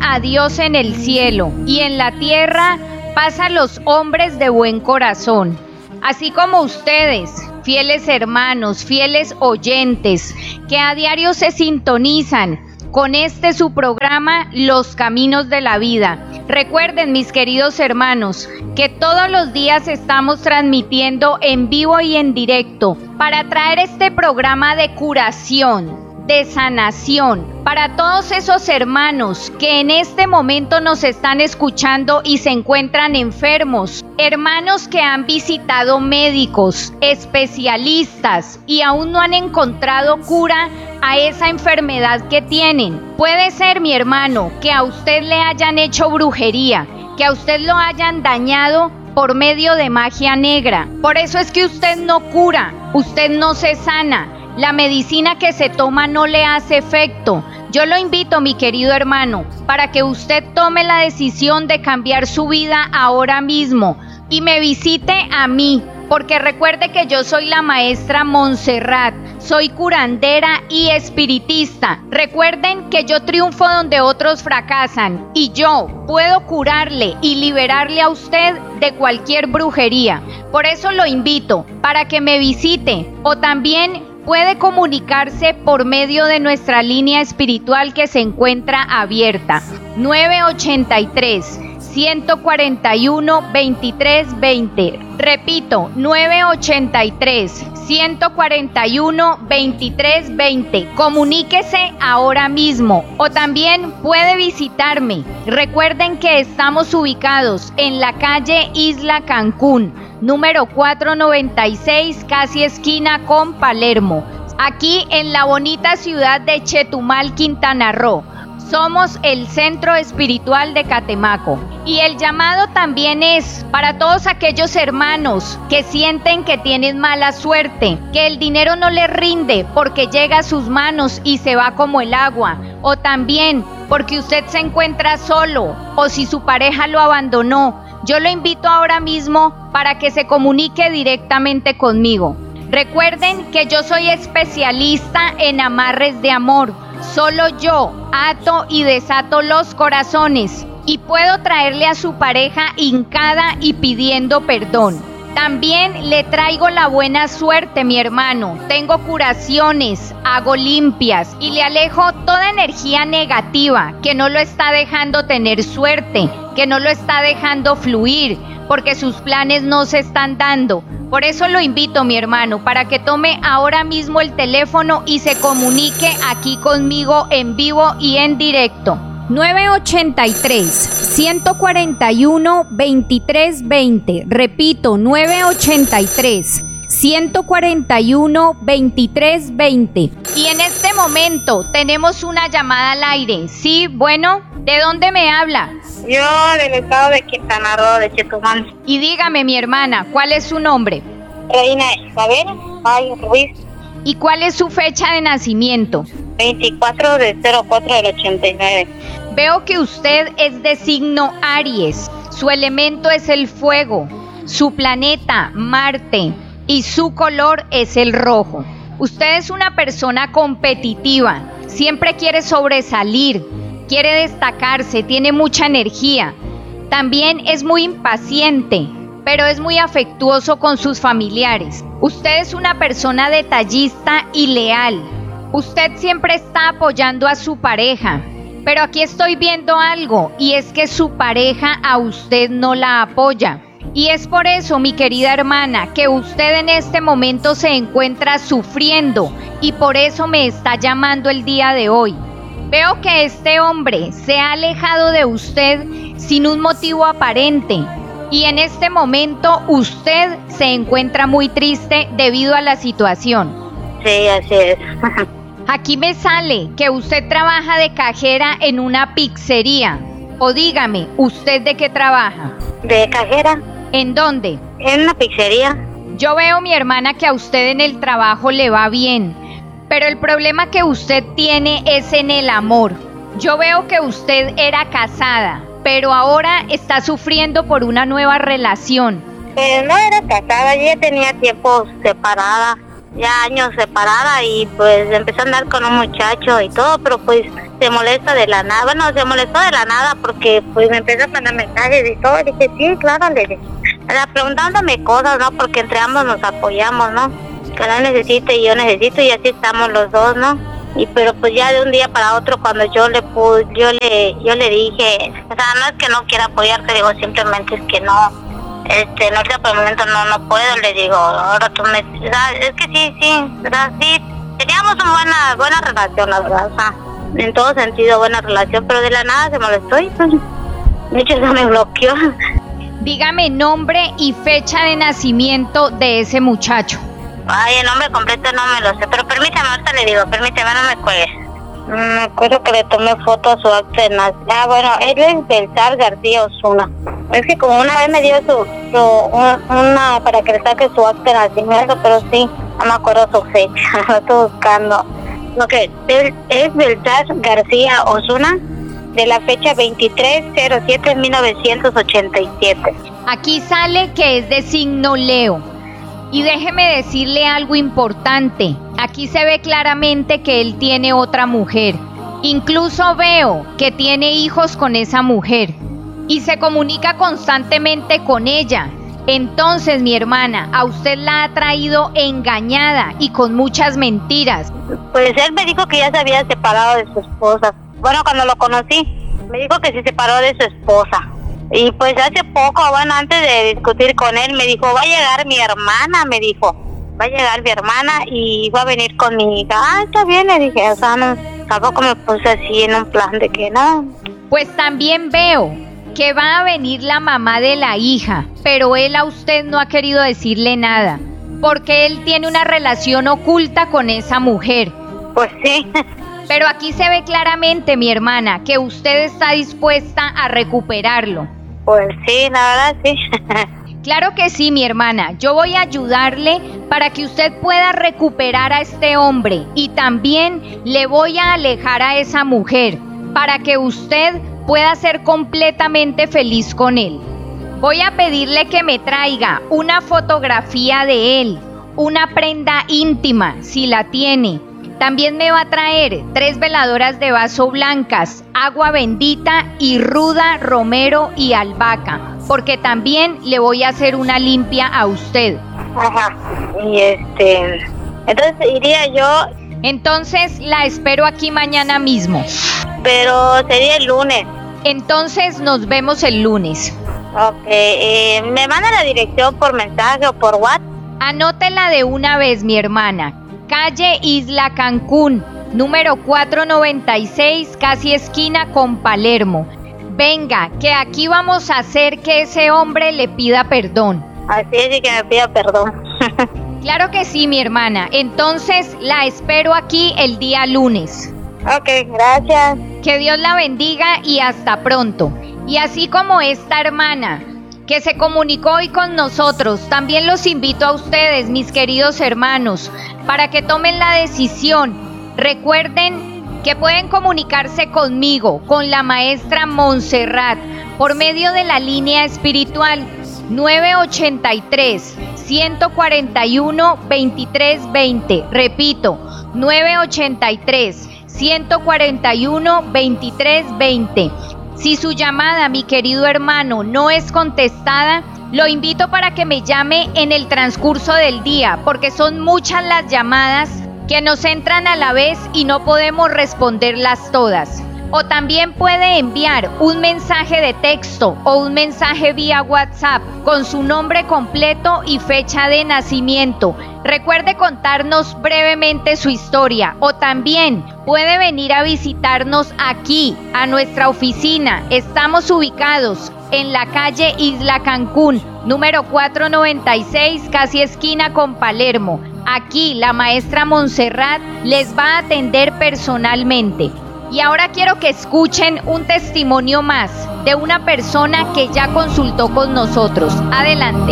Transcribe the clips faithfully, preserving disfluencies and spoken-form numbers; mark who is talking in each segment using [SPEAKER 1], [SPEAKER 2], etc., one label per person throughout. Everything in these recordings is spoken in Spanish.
[SPEAKER 1] a Dios en el cielo, y en la tierra paz a los hombres de buen corazón. Así como ustedes, fieles hermanos, fieles oyentes, que a diario se sintonizan con este su programa, Los Caminos de la Vida. Recuerden, mis queridos hermanos, que todos los días estamos transmitiendo en vivo y en directo para traer este programa de curación, de sanación, para todos esos hermanos que en este momento nos están escuchando y se encuentran enfermos, hermanos que han visitado médicos, especialistas y aún no han encontrado cura a esa enfermedad que tienen. Puede ser, mi hermano, que a usted le hayan hecho brujería, que a usted lo hayan dañado por medio de magia negra. Por eso es que usted no cura, usted no se sana. La medicina que se toma no le hace efecto. Yo lo invito, mi querido hermano, para que usted tome la decisión de cambiar su vida ahora mismo y me visite a mí, porque recuerde que yo soy la maestra Montserrat, soy curandera y espiritista. Recuerden que yo triunfo donde otros fracasan y yo puedo curarle y liberarle a usted de cualquier brujería. Por eso lo invito para que me visite, o también puede comunicarse por medio de nuestra línea espiritual que se encuentra abierta, nueve ochenta y tres, ciento cuarenta y uno, veintitrés veinte. Repito, nueve ochenta y tres, ciento cuarenta y uno, veintitrés veinte. Comuníquese ahora mismo o también puede visitarme. Recuerden que estamos ubicados en la calle Isla Cancún, número cuatrocientos noventa y seis, casi esquina con Palermo, aquí en la bonita ciudad de Chetumal, Quintana Roo. Somos el Centro Espiritual de Catemaco. Y el llamado también es para todos aquellos hermanos que sienten que tienen mala suerte, que el dinero no les rinde porque llega a sus manos y se va como el agua, o también porque usted se encuentra solo, o si su pareja lo abandonó. Yo lo invito ahora mismo para que se comunique directamente conmigo. Recuerden que yo soy especialista en amarres de amor. Solo yo ato y desato los corazones y puedo traerle a su pareja hincada y pidiendo perdón. También le traigo la buena suerte, mi hermano. Tengo curaciones, hago limpias y le alejo toda energía negativa que no lo está dejando tener suerte, que no lo está dejando fluir, porque sus planes no se están dando. Por eso lo invito, mi hermano, para que tome ahora mismo el teléfono y se comunique aquí conmigo en vivo y en directo. nueve ochenta y tres, ciento cuarenta y uno, veintitrés veinte. Repito, nueve ochenta y tres, ciento cuarenta y uno, veintitrés veinte. Y en este momento tenemos una llamada al aire. Sí, bueno, ¿de dónde me habla?
[SPEAKER 2] Yo del estado de Quintana Roo, de Chetumal.
[SPEAKER 1] Y dígame, mi hermana, ¿cuál es su nombre?
[SPEAKER 2] Reina Isabel Ay Ruiz.
[SPEAKER 1] ¿Y cuál es su fecha de nacimiento?
[SPEAKER 2] veinticuatro de cero cuatro del ochenta y nueve.
[SPEAKER 1] Veo que usted es de signo Aries. Su elemento es el fuego, su planeta Marte y su color es el rojo. Usted es una persona competitiva, siempre quiere sobresalir, quiere destacarse, tiene mucha energía. También es muy impaciente, pero es muy afectuoso con sus familiares. Usted es una persona detallista y leal. Usted siempre está apoyando a su pareja. Pero aquí estoy viendo algo, y es que su pareja a usted no la apoya. Y es por eso, mi querida hermana, que usted en este momento se encuentra sufriendo, y por eso me está llamando el día de hoy. Veo que este hombre se ha alejado de usted sin un motivo aparente, y en este momento usted se encuentra muy triste debido a la situación.
[SPEAKER 2] Sí, así es.
[SPEAKER 1] Aquí me sale que usted trabaja de cajera en una pizzería. O dígame, ¿usted de qué trabaja?
[SPEAKER 2] ¿De cajera?
[SPEAKER 1] ¿En dónde?
[SPEAKER 2] En una pizzería.
[SPEAKER 1] Yo veo, mi hermana, que a usted en el trabajo le va bien, pero el problema que usted tiene es en el amor. Yo veo que usted era casada, pero ahora está sufriendo por una nueva relación.
[SPEAKER 2] Pues no era casada, yo ya tenía tiempo separada. ya años separada y pues empezó a andar con un muchacho y todo, pero pues se molesta de la nada. Bueno, se molestó de la nada porque pues me empezó a mandar mensajes y todo. Le dije, sí, claro, le dije, preguntándome cosas, ¿no? Porque entre ambos nos apoyamos, ¿no? Que él necesita y yo necesito y así estamos los dos, ¿no? Y pero pues ya de un día para otro cuando yo le pude, yo le yo le dije, o sea, no es que no quiera apoyarte, digo, simplemente es que no, este, no, por el momento no no puedo, le digo, ahora tú me, o sea, es que sí, sí, ¿verdad? Sí, teníamos una buena, buena relación, la verdad, o sea, en todo sentido buena relación, pero de la nada se molestó y pues, de hecho se me bloqueó.
[SPEAKER 1] Dígame nombre y fecha de nacimiento de ese muchacho.
[SPEAKER 2] Ay, el nombre completo no me lo sé, pero permítame, ahorita le digo, permítame, no me cuelgue. Me acuerdo que le tomé foto a su acta de nacimiento. Ah, bueno, él es Belzar García Osuna. Es que como una vez me dio su, su una, para que le saque su acta de nacimiento, pero sí, no me acuerdo su fecha, lo estoy buscando. Ok, él es Belzar García Osuna, de la fecha veintitrés cero siete mil novecientos ochenta y siete.
[SPEAKER 1] Aquí sale que es de signo Leo. Y déjeme decirle algo importante, aquí se ve claramente que él tiene otra mujer, incluso veo que tiene hijos con esa mujer y se comunica constantemente con ella. Entonces, mi hermana, a usted la ha traído engañada y con muchas mentiras.
[SPEAKER 2] Pues él me dijo que ya se había separado de su esposa. Bueno, cuando lo conocí, me dijo que se separó de su esposa. Y pues hace poco, bueno, antes de discutir con él, me dijo, va a llegar mi hermana, me dijo, va a llegar mi hermana y va a venir con mi hija. Ah, está bien, le dije, o sea, no, tampoco me puse así en un plan de que no.
[SPEAKER 1] Pues también veo que va a venir la mamá de la hija, pero él a usted no ha querido decirle nada, porque él tiene una relación oculta con esa mujer.
[SPEAKER 2] Pues sí.
[SPEAKER 1] Pero aquí se ve claramente, mi hermana, que usted está dispuesta a recuperarlo.
[SPEAKER 2] Pues sí, la verdad sí.
[SPEAKER 1] Claro que sí, mi hermana. Yo voy a ayudarle para que usted pueda recuperar a este hombre y también le voy a alejar a esa mujer para que usted pueda ser completamente feliz con él. Voy a pedirle que me traiga una fotografía de él, una prenda íntima, si la tiene. También me va a traer tres veladoras de vaso blancas, agua bendita y ruda, romero y albahaca, porque también le voy a hacer una limpia a usted.
[SPEAKER 2] Ajá, y este, entonces iría yo.
[SPEAKER 1] Entonces la espero aquí mañana mismo.
[SPEAKER 2] Pero sería el lunes.
[SPEAKER 1] Entonces nos vemos el lunes.
[SPEAKER 2] Ok, eh, ¿me manda la dirección por mensaje o por WhatsApp?
[SPEAKER 1] Anótela de una vez, mi hermana. Calle Isla Cancún, número cuatrocientos noventa y seis, casi esquina con Palermo. Venga, que aquí vamos a hacer que ese hombre le pida perdón.
[SPEAKER 2] Así es, y que me pida perdón.
[SPEAKER 1] Claro que sí, mi hermana. Entonces la espero aquí el día lunes.
[SPEAKER 2] Ok, gracias.
[SPEAKER 1] Que Dios la bendiga y hasta pronto. Y así como esta hermana que se comunicó hoy con nosotros, también los invito a ustedes, mis queridos hermanos, para que tomen la decisión. Recuerden que pueden comunicarse conmigo, con la maestra Montserrat, por medio de la línea espiritual nueve ochenta y tres, ciento cuarenta y uno, veintitrés veinte. Repito, nueve ochenta y tres, ciento cuarenta y uno, veintitrés veinte. Si su llamada, mi querido hermano, no es contestada, lo invito para que me llame en el transcurso del día, porque son muchas las llamadas que nos entran a la vez y no podemos responderlas todas. O también puede enviar un mensaje de texto o un mensaje vía WhatsApp con su nombre completo y fecha de nacimiento. Recuerde contarnos brevemente su historia o también puede venir a visitarnos aquí, a nuestra oficina. Estamos ubicados en la calle Isla Cancún, número cuatrocientos noventa y seis, casi esquina con Palermo. Aquí la maestra Montserrat les va a atender personalmente. Y ahora quiero que escuchen un testimonio más de una persona que ya consultó con nosotros. Adelante.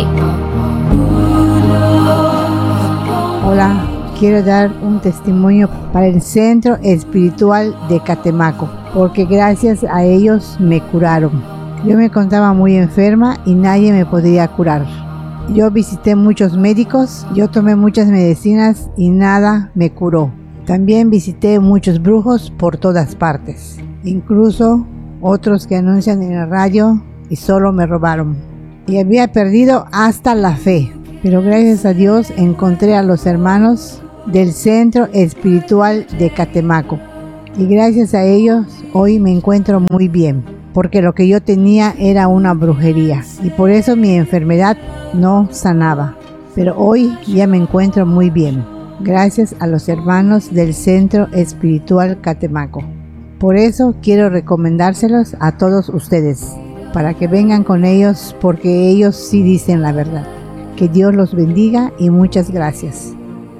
[SPEAKER 3] Hola, quiero dar un testimonio para el Centro Espiritual de Catemaco, porque gracias a ellos me curaron. Yo me encontraba muy enferma y nadie me podía curar. Yo visité muchos médicos, yo tomé muchas medicinas y nada me curó. También visité muchos brujos por todas partes, incluso otros que anuncian en la radio y solo me robaron. Y había perdido hasta la fe, pero gracias a Dios encontré a los hermanos del Centro Espiritual de Catemaco. Y gracias a ellos hoy me encuentro muy bien, porque lo que yo tenía era una brujería y por eso mi enfermedad no sanaba. Pero hoy ya me encuentro muy bien, gracias a los hermanos del Centro Espiritual Catemaco. Por eso quiero recomendárselos a todos ustedes, para que vengan con ellos, porque ellos sí dicen la verdad. Que Dios los bendiga y muchas gracias.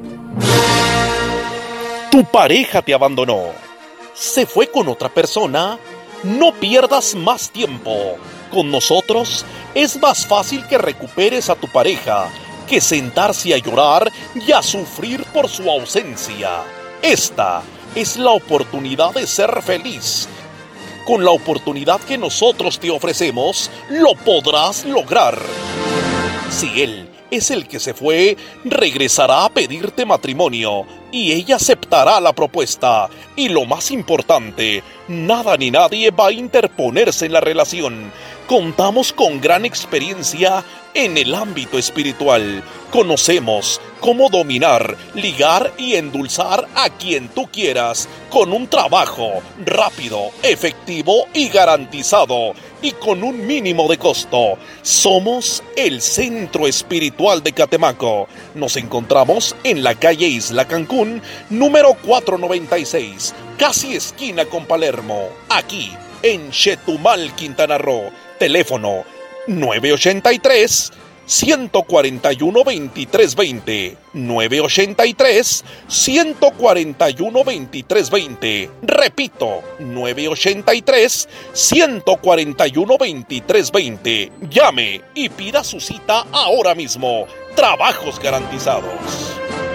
[SPEAKER 4] Tu pareja te abandonó, se fue con otra persona. No pierdas más tiempo. Con nosotros es más fácil que recuperes a tu pareja que sentarse a llorar y a sufrir por su ausencia. Esta es la oportunidad de ser feliz. Con la oportunidad que nosotros te ofrecemos, lo podrás lograr. Si él es el que se fue, regresará a pedirte matrimonio y ella aceptará la propuesta. Y lo más importante, nada ni nadie va a interponerse en la relación. Contamos con gran experiencia en el ámbito espiritual. Conocemos cómo dominar, ligar y endulzar a quien tú quieras con un trabajo rápido, efectivo y garantizado, y con un mínimo de costo. Somos el Centro Espiritual de Catemaco. Nos encontramos en la calle Isla Cancún, número cuatrocientos noventa y seis, casi esquina con Palermo, aquí en Chetumal, Quintana Roo. Teléfono nueve ochenta y tres, ciento cuarenta y uno, veintitrés veinte. nueve ochenta y tres, ciento cuarenta y uno, veintitrés veinte. Repito, nueve ochenta y tres, ciento cuarenta y uno, veintitrés veinte. Llame y pida su cita ahora mismo. Trabajos garantizados.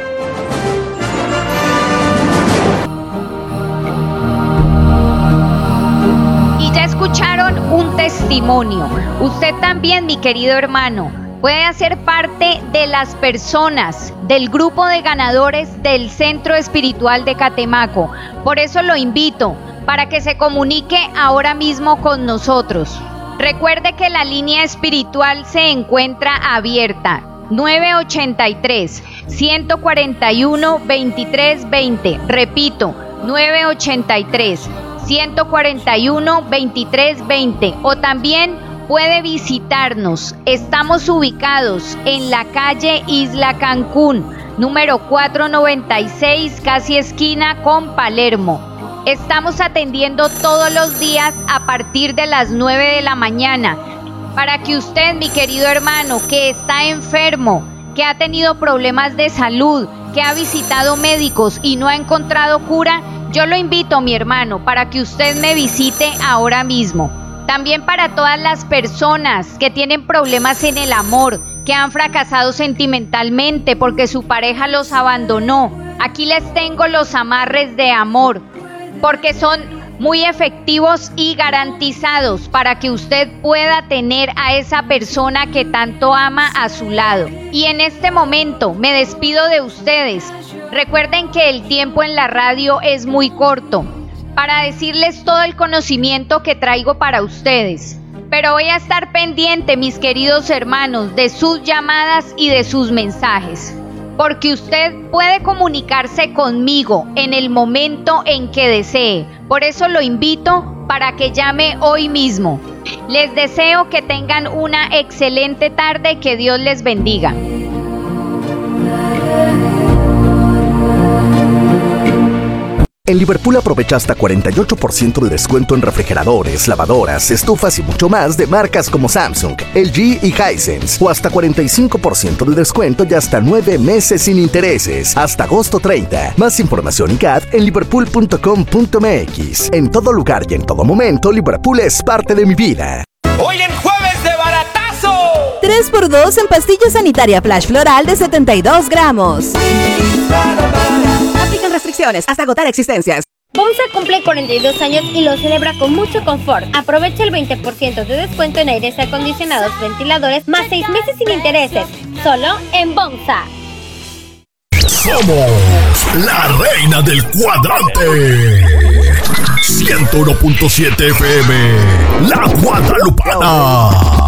[SPEAKER 1] Ya escucharon un testimonio. Usted también, mi querido hermano, puede hacer parte de las personas del grupo de ganadores del Centro Espiritual de Catemaco. Por eso lo invito para que se comunique ahora mismo con nosotros. Recuerde que la línea espiritual se encuentra abierta. nueve ochenta y tres, ciento cuarenta y uno, veintitrés veinte. Repito, nueve ochenta y tres, ciento cuarenta y uno, veintitrés veinte. O también puede visitarnos. Estamos ubicados en la calle Isla Cancún, número cuatrocientos noventa y seis, casi esquina con Palermo. Estamos atendiendo todos los días a partir de las nueve de la mañana. Para que usted, mi querido hermano, que está enfermo, que ha tenido problemas de salud, que ha visitado médicos y no ha encontrado cura, yo lo invito, mi hermano, para que usted me visite ahora mismo. También para todas las personas que tienen problemas en el amor, que han fracasado sentimentalmente porque su pareja los abandonó. Aquí les tengo los amarres de amor, porque son muy efectivos y garantizados para que usted pueda tener a esa persona que tanto ama a su lado. Y en este momento me despido de ustedes. Recuerden que el tiempo en la radio es muy corto para decirles todo el conocimiento que traigo para ustedes. Pero voy a estar pendiente, mis queridos hermanos, de sus llamadas y de sus mensajes, porque usted puede comunicarse conmigo en el momento en que desee. Por eso lo invito para que llame hoy mismo. Les deseo que tengan una excelente tarde, que Dios les bendiga.
[SPEAKER 5] En Liverpool aprovecha hasta cuarenta y ocho por ciento de descuento en refrigeradores, lavadoras, estufas y mucho más de marcas como Samsung, L G y Hisense. O hasta cuarenta y cinco por ciento de descuento y hasta nueve meses sin intereses. Hasta agosto treinta. Más información y C A D en liverpool punto com punto m x. En todo lugar y en todo momento, Liverpool es parte de mi vida.
[SPEAKER 6] Hoy en Jueves de Baratazo.
[SPEAKER 7] tres por dos en pastilla sanitaria Flash Floral de setenta y dos gramos. Aplican restricciones hasta agotar existencias.
[SPEAKER 8] Bonsa cumple cuarenta y dos años y lo celebra con mucho confort. Aprovecha el veinte por ciento de descuento en aires acondicionados, ventiladores, más seis meses sin intereses. Solo en Bonsa.
[SPEAKER 9] Somos la reina del cuadrante. ciento uno punto siete F M, La Guadalupana.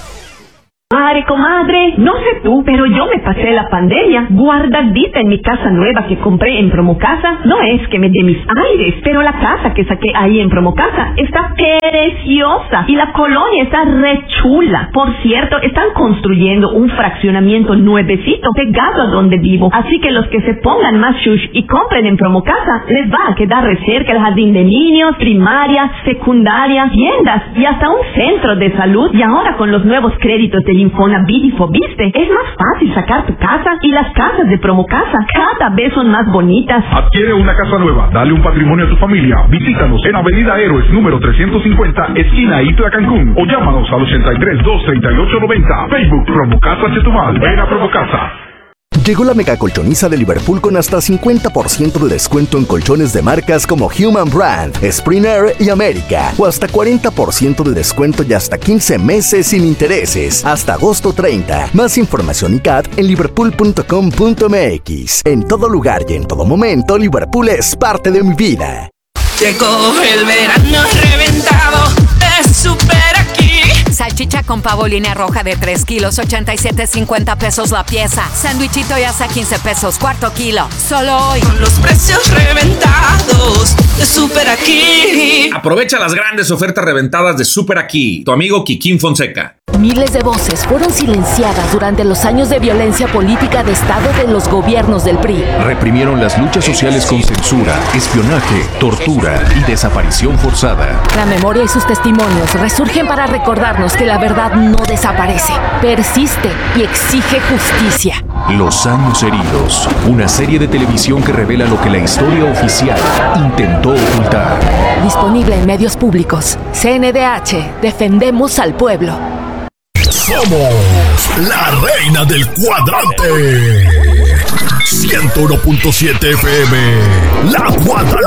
[SPEAKER 10] Madre, comadre, no sé tú, pero yo me pasé la pandemia guardadita en mi casa nueva que compré en Promocasa. No es que me dé mis aires, pero la casa que saqué ahí en Promocasa está preciosa y la colonia está re chula. Por cierto, están construyendo un fraccionamiento nuevecito pegado a donde vivo, así que los que se pongan más shush y compren en Promocasa les va a quedar re cerca el jardín de niños, primaria, secundaria, tiendas y hasta un centro de salud. Y ahora con los nuevos créditos del Infonavit y Fobiste, es más fácil sacar tu casa y las casas de Promocasa cada vez son más bonitas.
[SPEAKER 11] Adquiere una casa nueva, dale un patrimonio a tu familia. Visítanos en Avenida Héroes número trescientos cincuenta, esquina Itla, Cancún, o llámanos al ochenta y tres, dos treinta y ocho noventa. Facebook Promocasa Chetumal. Ven a Promocasa.
[SPEAKER 5] Llegó la mega colchoniza de Liverpool con hasta cincuenta por ciento de descuento en colchones de marcas como Human Brand, Springer y América, o hasta cuarenta por ciento de descuento y hasta quince meses sin intereses, hasta agosto treinta. Más información y C A T en liverpool punto com punto m x. En todo lugar y en todo momento, Liverpool es parte de mi vida.
[SPEAKER 12] Llegó el verano reventado de Super Aquí.
[SPEAKER 13] Salchicha con pavo línea roja de tres kilos, ochenta y siete cincuenta pesos la pieza. Sándwichito ya a quince pesos, cuarto kilo. Solo hoy.
[SPEAKER 12] Con los precios reventados de Super Aquí.
[SPEAKER 14] Aprovecha las grandes ofertas reventadas de Super Aquí. Tu amigo Kikín Fonseca.
[SPEAKER 15] Miles de voces fueron silenciadas durante los años de violencia política de Estado de los gobiernos del P R I.
[SPEAKER 16] Reprimieron las luchas sociales con censura, espionaje, tortura y desaparición forzada.
[SPEAKER 15] La memoria y sus testimonios resurgen para recordarnos que la verdad no desaparece, persiste y exige justicia.
[SPEAKER 16] Los años heridos, una serie de televisión que revela lo que la historia oficial intentó ocultar.
[SPEAKER 15] Disponible en medios públicos. C N D H, defendemos al pueblo.
[SPEAKER 9] Somos la reina del cuadrante. ciento uno punto siete F M, La Guadalupana.